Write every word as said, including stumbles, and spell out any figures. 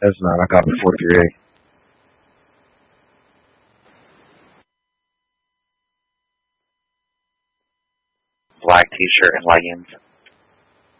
That's not. I got the forty-three A. Black T-shirt and leggings.